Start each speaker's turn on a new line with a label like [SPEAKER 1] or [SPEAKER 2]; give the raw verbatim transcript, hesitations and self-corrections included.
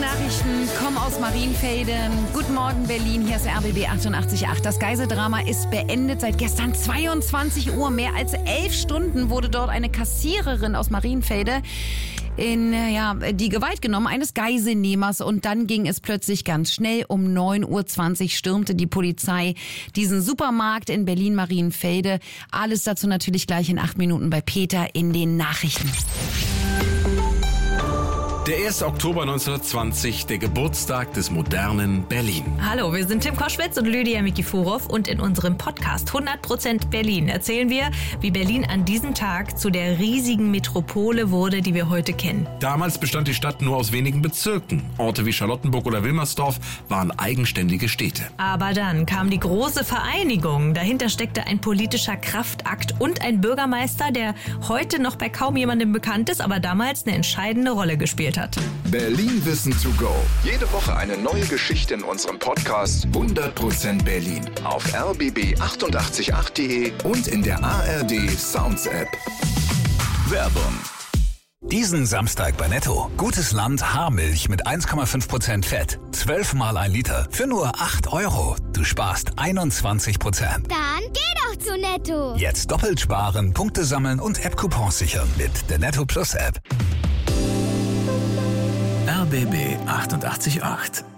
[SPEAKER 1] Nachrichten kommen aus Marienfelde. Guten Morgen Berlin, hier ist R B B achtundachtzig Komma acht. Das Geiseldrama ist beendet. Seit gestern zweiundzwanzig Uhr, mehr als elf Stunden, wurde dort eine Kassiererin aus Marienfelde in ja, die Gewalt genommen, eines Geiselnehmers. Und dann ging es plötzlich ganz schnell. Um neun Uhr zwanzig stürmte die Polizei diesen Supermarkt in Berlin-Marienfelde. Alles dazu natürlich gleich in acht Minuten bei Peter in den Nachrichten.
[SPEAKER 2] Der erste Oktober neunzehnhundertzwanzig, der Geburtstag des modernen Berlin.
[SPEAKER 3] Hallo, wir sind Tim Koschwitz und Lydia Mikifurow und in unserem Podcast hundert Prozent Berlin erzählen wir, wie Berlin an diesem Tag zu der riesigen Metropole wurde, die wir heute kennen.
[SPEAKER 2] Damals bestand die Stadt nur aus wenigen Bezirken. Orte wie Charlottenburg oder Wilmersdorf waren eigenständige Städte.
[SPEAKER 3] Aber dann kam die große Vereinigung. Dahinter steckte ein politischer Kraftakt und ein Bürgermeister, der heute noch bei kaum jemandem bekannt ist, aber damals eine entscheidende Rolle gespielt hat.
[SPEAKER 4] Berlin Wissen to go. Jede Woche eine neue Geschichte in unserem Podcast hundert Prozent Berlin. Auf r b b achtundachtzig Komma acht punkt de und in der A R D Sounds App. Werbung.
[SPEAKER 5] Diesen Samstag bei Netto. Gutes Land Haarmilch mit eins Komma fünf Prozent Fett. zwölf Mal ein Liter für nur acht Euro. Du sparst einundzwanzig Prozent.
[SPEAKER 6] Dann geh doch zu Netto.
[SPEAKER 5] Jetzt doppelt sparen, Punkte sammeln und App-Coupons sichern mit der Netto Plus App.
[SPEAKER 7] R B B achtundachtzig Komma acht